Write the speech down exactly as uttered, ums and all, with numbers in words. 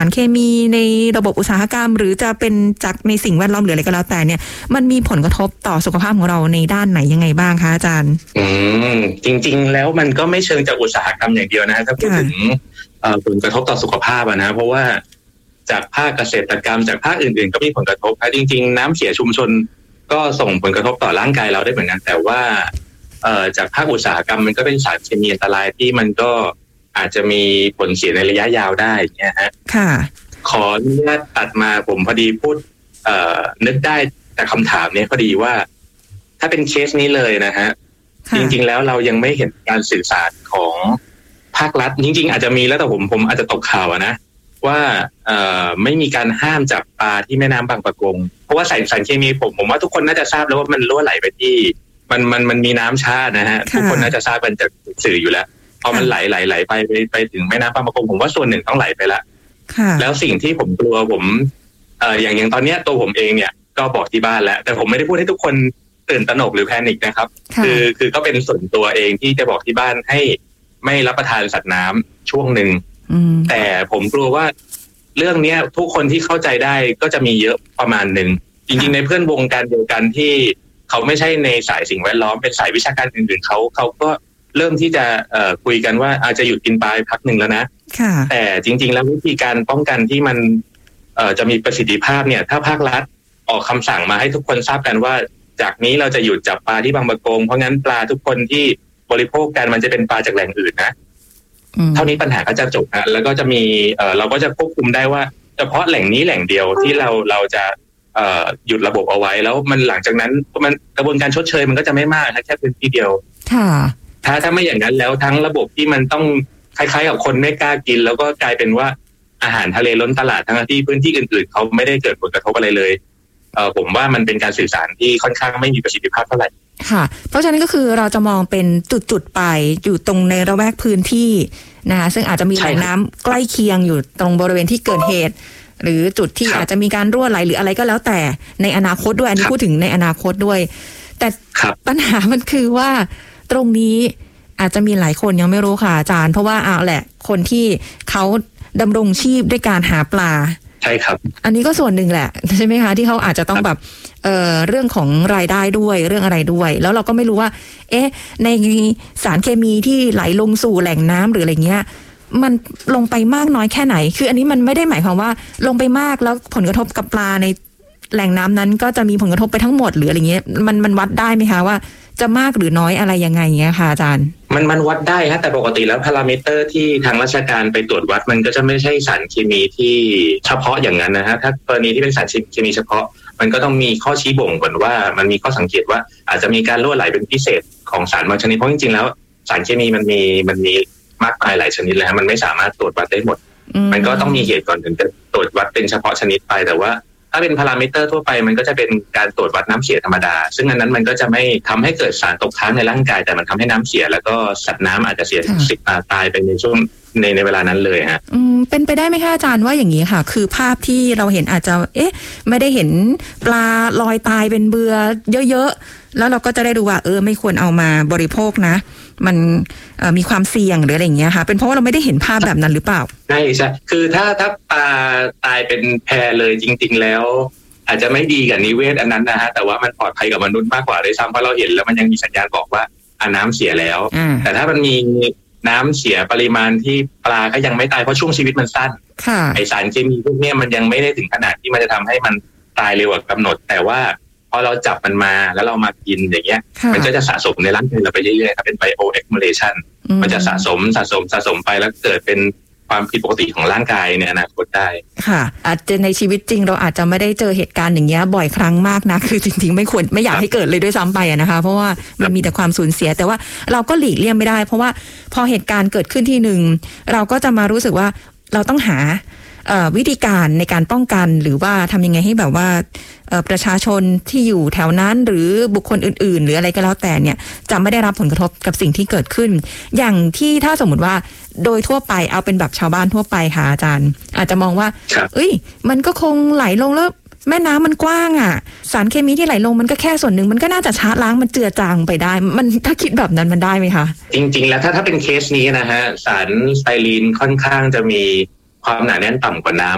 ารเคมีในระบบอุตสาหกรรมหรือจะเป็นจากในสิ่งแวดล้อมหรืออะไรก็แล้วแต่เนี่ยมันมีผลกระทบต่อสุขภาพของเราในด้านไหนยังไงบ้างคะอาจารย์อืมจริงๆแล้วมันก็ไม่เชิงจากอุตสาหกรรมอย่างเดียวนะถ้าพูดถึงผลกระทบต่อสุขภาพนะเพราะว่าจากภาคเกษตรกรรมจากภาคอื่นๆก็มีผลกระทบจริงๆน้ำเสียชุมชนก็ส่งผลกระทบต่อร่างกายเราได้เหมือนกันแต่ว่าจากภาคอุตสาหกรรมมันก็เป็นสารเคมีอันตรายที่มันก็อาจจะมีผลเสียในระยะยาวได้เนี่ยฮะค่ะขออนุญาตตัดมาผมพอดีพูดเอ่อนึกได้แต่คำถามนี้พอดีว่าถ้าเป็นเคสนี้เลยนะฮะจริงๆแล้วเรายังไม่เห็นการสื่อสารของภาครัฐจริงๆอาจจะมีแล้วแต่ผมผมอาจจะตกข่าวนะว่าเอ่อไม่มีการห้ามจับปลาที่แม่น้ำบางปะกงเพราะว่าสารสารเคมีผมผมว่าทุกคนน่าจะทราบแล้วว่ามันรั่วไหลไปที่มันมันมันมีน้ำชานะฮะทุกคนน่าจะทราบกันจากสื่ออยู่แล้วพอมันไหลไหลไหลไปไปไปถึงแม่น้ำบางปะกงผมว่าส่วนหนึ่งต้องไหลไปละแล้วสิ่งที่ผมกลัวผมเอ่ออย่างอย่างตอนนี้ตัวผมเองเนี่ยก็บอกที่บ้านแล้วแต่ผมไม่ได้พูดให้ทุกคนตื่นตระหนกหรือแพนิคนะครับคือคือก็เป็นส่วนตัวเองที่จะบอกที่บ้านให้ไม่รับประทานสัตว์น้ำช่วงหนึ่งแต่ผมกลัวว่าเรื่องนี้ทุกคนที่เข้าใจได้ก็จะมีเยอะประมาณหนึ่งจริงๆในเพื่อนวงการเดียวกันที่เขาไม่ใช่ในสายสิ่งแวดล้อมเป็นสายวิชาการอื่นๆเขาเขาก็เริ่มที่จะเอ่อคุยกันว่าอาจจะหยุดกินปลาพักหนึ่งแล้วนะแต่จริงๆแล้ววิธีการป้องกันที่มันเอ่อจะมีประสิทธิภาพเนี่ยถ้าภาครัฐออกคำสั่งมาให้ทุกคนทราบกันว่าจากนี้เราจะหยุดจับปลาที่บางปะกงเพราะงั้นปลาทุกคนที่บริโภคกันมันจะเป็นปลาจากแหล่งอื่นนะเท่านี้ปัญหาก็จะจบนะแล้วก็จะมีเอ่อเราก็จะควบคุมได้ว่าเฉพาะแหล่งนี้แหล่งเดียวที่เราเราจะเอ่อหยุดระบบเอาไว้แล้วมันหลังจากนั้นมันกระบวนการชดเชยมันก็จะไม่มากแค่พื้นที่เดียวค่ะถ้าถ้าไม่อย่างนั้นแล้วทั้งระบบที่มันต้องคล้ายๆกับคนไม่กล้ากินแล้วก็กลายเป็นว่าอาหารทะเลล้นตลาดทั้งที่พื้นที่อื่นๆเขาไม่ได้เกิดผลกระทบอะไรเลยเอ่อผมว่ามันเป็นการสื่อสารที่ค่อนข้างไม่มีประสิทธิภาพเท่าไหร่ค่ะเพราะฉะนั้นก็คือเราจะมองเป็นจุดๆไปอยู่ตรงในระแวกพื้นที่นะคะซึ่งอาจจะมีแหล่งน้ำใกล้เคียงอยู่ตรงบริเวณที่เกิดเหตุหรือจุดที่อาจจะมีการรั่วไหลหรืออะไรก็แล้วแต่ในอนาคตด้วยอันนี้พูดถึงในอนาคตด้วยแต่ปัญหามันคือว่าตรงนี้อาจจะมีหลายคนยังไม่รู้ค่ะอาจารย์เพราะว่าเอาแหละคนที่เขาดำรงชีพด้วยการหาปลาใช่ครับอันนี้ก็ส่วนหนึ่งแหละใช่ไหมคะที่เขาอาจจะต้องแบบเอ่อเรื่องของรายได้ด้วยเรื่องอะไรด้วยแล้วเราก็ไม่รู้ว่าเอ๊ะในสารเคมีที่ไหลลงสู่แหล่งน้ำหรืออะไรเงี้ยมันลงไปมากน้อยแค่ไหนคืออันนี้มันไม่ได้หมายความว่าลงไปมากแล้วผลกระทบกับปลาในแหล่งน้ำนั้นก็จะมีผลกระทบไปทั้งหมดหรืออะไรเงี้ยมันมันวัดได้ไหมคะว่าจะมากหรือน้อยอะไรยังไงเงี้ยค่ะอาจารย์มันมันวัดได้ฮะแต่ปกติแล้วพารามิเตอร์ที่ทางราชการไปตรวจวัดมันก็จะไม่ใช่สารเคมีที่เฉพาะอย่างนั้นนะฮะถ้ากรณีที่เป็นสารเคมีเฉพาะมันก็ต้องมีข้อชี้บ่งก่อนว่ามันมีข้อสังเกตว่าอาจจะมีการรั่วไหลเป็นพิเศษของสารบางชนิดเพราะจริงๆแล้วสารเคมีมันมีมันมีมากมายหลายชนิดเลยฮะมันไม่สามารถตรวจวัดได้หมดมันก็ต้องมีเหตุก่อนถึงจะตรวจวัดเป็นเฉพาะชนิดไปแต่ว่าถ้าเป็นพารามิเตอร์ทั่วไปมันก็จะเป็นการตรวจวัดน้ำเสียธรรมดาซึ่งอันนั้นมันก็จะไม่ทำให้เกิดสารตกค้างในร่างกายแต่มันทำให้น้ำเสียแล้วก็สัตว์น้ำอาจจะเสียตายไปในช่วงในในเวลานั้นเลยฮะอืมเป็นไปได้ไหมคะอาจารย์ว่าอย่างนี้ค่ะคือภาพที่เราเห็นอาจจะเอ๊ะไม่ได้เห็นปลาลอยตายเป็นเบือเยอะๆแล้วเราก็จะได้ดูว่าเออไม่ควรเอามาบริโภคนะมันมีความเสี่ยงหรืออะไรอย่างเงี้ยค่ะเป็นเพราะว่าเราไม่ได้เห็นภาพแบบนั้นหรือเปล่าใช่ใช่คือถ้าถ้าปลาตายเป็นแพเลยจริงๆแล้วอาจจะไม่ดีกับนิเวศอันนั้นนะฮะแต่ว่ามันปลอดภัยกับมนุษย์มากกว่าด้วยซ้ำเพราะเราเห็นแล้วมันยังมีสัญญาณบอกว่าอ่าน้ำเสียแล้วแต่ถ้ามันมีน้ำเสียปริมาณที่ปลาก็ยังไม่ตายเพราะช่วงชีวิตมันสั้นไอสารเคมีพวกนี้มันยังไม่ได้ถึงขนาดที่มันจะทำให้มันตายเร็วกว่ากำหนดแต่ว่าพอเราจับมันมาแล้วเรามากินอย่างเงี้ยมันก็จะสะสมในร่างกายเราไปเรื่อยๆครับเป็น bioaccumulation มันจะสะสมสะสมสะสมไปแล้วเกิดเป็นความผิดปกติของร่างกายในอนาคตได้ค่ะอาจจะในชีวิตจริงเราอาจจะไม่ได้เจอเหตุการณ์อย่างเงี้ยบ่อยครั้งมากนะคือจริงๆไม่ควรไม่อยากให้เกิดเลยด้วยซ้ำไปนะคะเพราะว่ามันมีแต่ความสูญเสียแต่ว่าเราก็หลีกเลี่ยงไม่ได้เพราะว่าพอเหตุการณ์เกิดขึ้นที่หนึ่งเราก็จะมารู้สึกว่าเราต้องหาวิธีการในการป้องกันหรือว่าทำยังไงให้แบบว่าประชาชนที่อยู่แถวนั้นหรือบุคคลอื่นๆหรืออะไรก็แล้วแต่เนี่ยจะไม่ได้รับผลกระทบกับสิ่งที่เกิดขึ้นอย่างที่ถ้าสมมติว่าโดยทั่วไปเอาเป็นแบบชาวบ้านทั่วไปค่ะอาจารย์อาจจะมองว่าเอ้ยมันก็คงไหลลงแล้วแม่น้ำมันกว้างอ่ะสารเคมีที่ไหลลงมันก็แค่ส่วนหนึ่งมันก็น่าจะชะล้างมันเจือจางไปได้มันถ้าคิดแบบนั้นมันได้ไหมคะจริงๆแล้วถ้าถ้าเป็นเคสนี้นะฮะสารสไตรีนค่อนข้างจะมีความหนาแน่นต่ำกว่าน้ำ